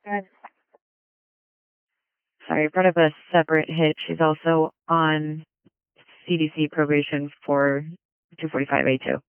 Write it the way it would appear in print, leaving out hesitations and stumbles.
Sorry, part of a separate hit. She's also on CDC probation for 245A2.